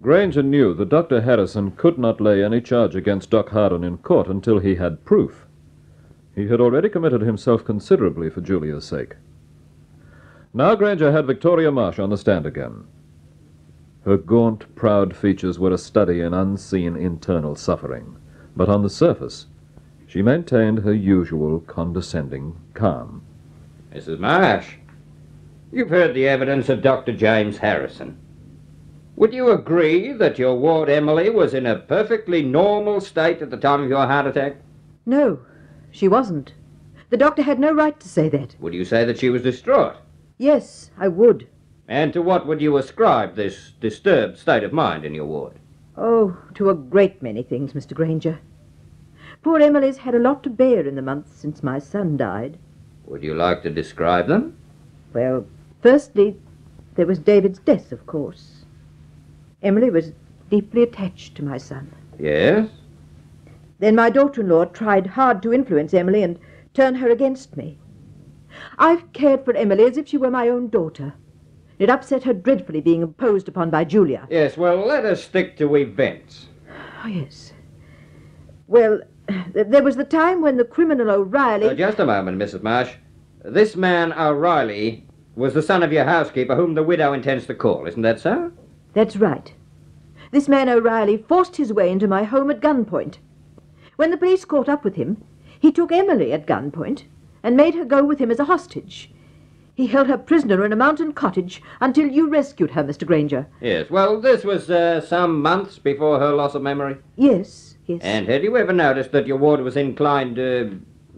Granger knew that Dr. Harrison could not lay any charge against Doc Harden in court until he had proof. He had already committed himself considerably for Julia's sake. Now Granger had Victoria Marsh on the stand again. Her gaunt, proud features were a study in unseen internal suffering, but on the surface, she maintained her usual condescending calm. Mrs. Marsh, you've heard the evidence of Dr. James Harrison. Would you agree that your ward Emily was in a perfectly normal state at the time of your heart attack? No, she wasn't. The doctor had no right to say that. Would you say that she was distraught? Yes, I would. And to what would you ascribe this disturbed state of mind in your ward? Oh, to a great many things, Mr. Granger. Poor Emily's had a lot to bear in the months since my son died. Would you like to describe them? Well, firstly, there was David's death, of course. Emily was deeply attached to my son. Yes? Then my daughter-in-law tried hard to influence Emily and turn her against me. I've cared for Emily as if she were my own daughter. It upset her dreadfully being imposed upon by Julia. Yes, well, let us stick to events. Oh, yes. Well, there was the time when the criminal O'Reilly... Just a moment, Mrs. Marsh. This man O'Reilly was the son of your housekeeper whom the widow intends to call, isn't that so? That's right. This man O'Reilly forced his way into my home at gunpoint. When the police caught up with him, he took Emily at gunpoint and made her go with him as a hostage. He held her prisoner in a mountain cottage until you rescued her, Mr. Granger. Yes, well, this was some months before her loss of memory. Yes, yes. And had you ever noticed that your ward was inclined, to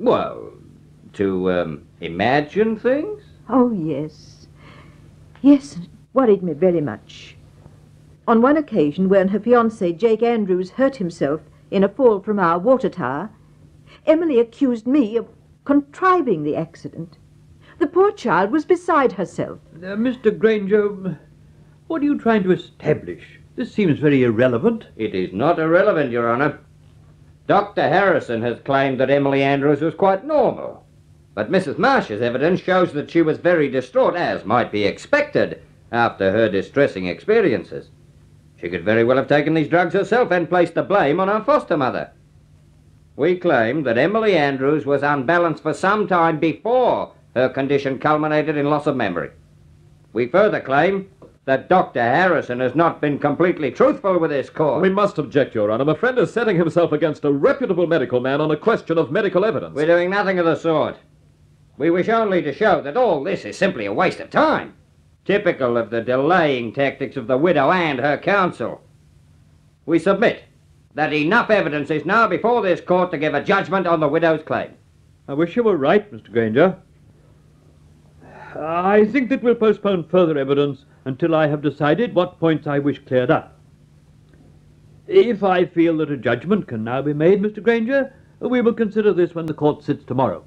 imagine things? Oh, yes. Yes, it worried me very much. On one occasion, when her fiancé, Jake Andrews, hurt himself in a fall from our water tower, Emily accused me of contriving the accident. The poor child was beside herself. Mr. Granger, what are you trying to establish? This seems very irrelevant. It is not irrelevant, Your Honor. Dr. Harrison has claimed that Emily Andrews was quite normal. But Mrs. Marsh's evidence shows that she was very distraught, as might be expected, after her distressing experiences. She could very well have taken these drugs herself and placed the blame on her foster mother. We claim that Emily Andrews was unbalanced for some time before her condition culminated in loss of memory. We further claim that Dr. Harrison has not been completely truthful with this court. We must object, Your Honor. My friend is setting himself against a reputable medical man on a question of medical evidence. We're doing nothing of the sort. We wish only to show that all this is simply a waste of time, typical of the delaying tactics of the widow and her counsel. We submit that enough evidence is now before this court to give a judgment on the widow's claim. I wish you were right, Mr. Granger. I think that we'll postpone further evidence until I have decided what points I wish cleared up. If I feel that a judgment can now be made, Mr. Granger, we will consider this when the court sits tomorrow.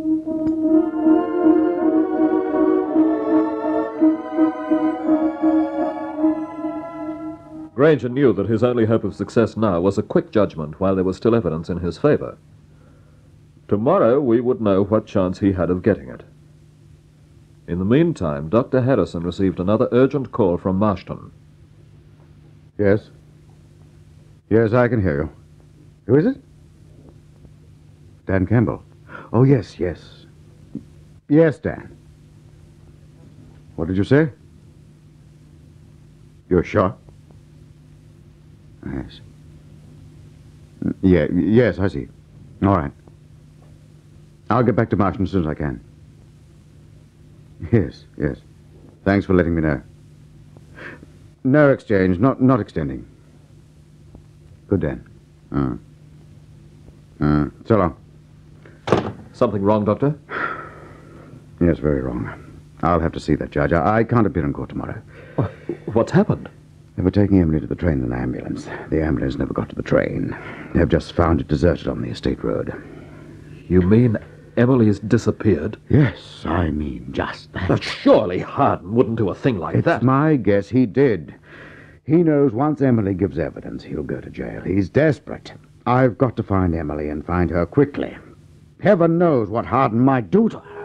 Granger knew that his only hope of success now was a quick judgment while there was still evidence in his favor. Tomorrow we would know what chance he had of getting it. In the meantime, Dr. Harrison received another urgent call from Marston. Yes? Yes, I can hear you. Who is it? Dan Campbell. Oh, yes. Yes, Dan. What did you say? You're shot? Yes. Yes, I see. All right. I'll get back to Marston as soon as I can. Yes. Thanks for letting me know. No exchange, not extending. Good, Dan. So long. Something wrong, Doctor? Yes, very wrong. I'll have to see that judge. I can't appear in court tomorrow. What's happened? They were taking Emily to the train in an ambulance. The ambulance never got to the train. They've just found it deserted on the estate road. You mean Emily's disappeared? Yes, I mean just that. But surely Harden wouldn't do a thing like that. It's my guess he did. He knows once Emily gives evidence, he'll go to jail. He's desperate. I've got to find Emily and find her quickly. Heaven knows what Harden might do to her.